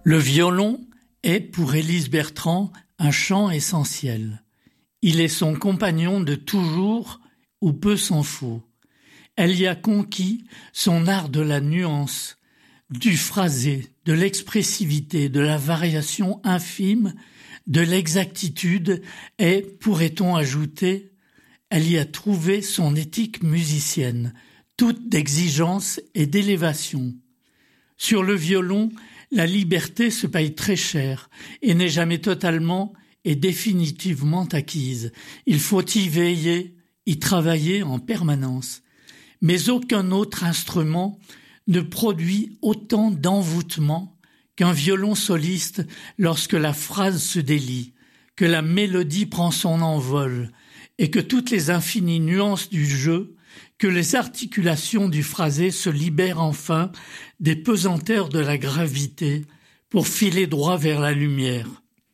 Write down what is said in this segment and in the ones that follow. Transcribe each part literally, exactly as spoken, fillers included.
Le violon est, pour Élise Bertrand, un chant essentiel. Il est son compagnon de toujours ou peu s'en faut. Elle y a conquis son art de la nuance, du phrasé, de l'expressivité, de la variation infime, de l'exactitude et, pourrait-on ajouter, elle y a trouvé son éthique musicienne, toute d'exigence et d'élévation. Sur le violon, la liberté se paye très cher et n'est jamais totalement et définitivement acquise. Il faut y veiller, y travailler en permanence. Mais aucun autre instrument ne produit autant d'envoûtement qu'un violon soliste lorsque la phrase se délie, que la mélodie prend son envol et que toutes les infinies nuances du jeu, que les articulations du phrasé se libèrent enfin des pesanteurs de la gravité pour filer droit vers la lumière.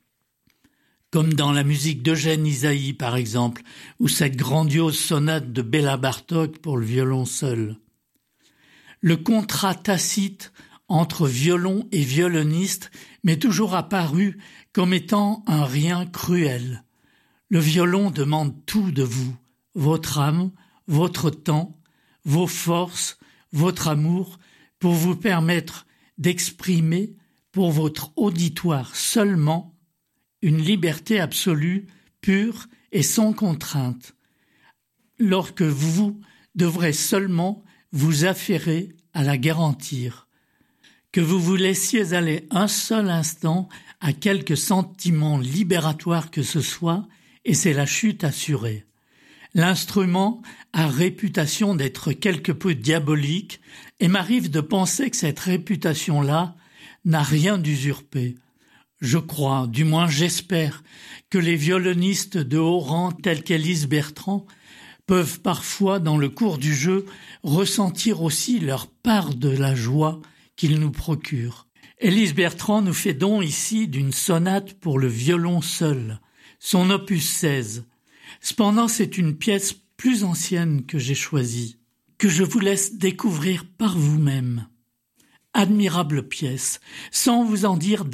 Comme dans la musique d'Eugène Ysaÿe, par exemple, ou cette grandiose sonate de Béla Bartók pour le violon seul. Le contrat tacite entre violon et violoniste m'est toujours apparu comme étant un rien cruel. Le violon demande tout de vous, votre âme, votre temps, vos forces, votre amour, pour vous permettre d'exprimer pour votre auditoire seulement une liberté absolue, pure et sans contrainte, lorsque vous devrez seulement vous affairer à la garantir. Que vous vous laissiez aller un seul instant à quelque sentiment libératoire que ce soit, et c'est la chute assurée. L'instrument a réputation d'être quelque peu diabolique, et m'arrive de penser que cette réputation-là n'a rien d'usurpé. Je crois, du moins j'espère, que les violonistes de haut rang tels qu'Élise Bertrand peuvent parfois, dans le cours du jeu, ressentir aussi leur part de la joie qu'ils nous procurent. Élise Bertrand nous fait don ici d'une sonate pour le violon seul, son opus seize. Cependant, c'est une pièce plus ancienne que j'ai choisie, que je vous laisse découvrir par vous-même. Admirable pièce, sans vous en dire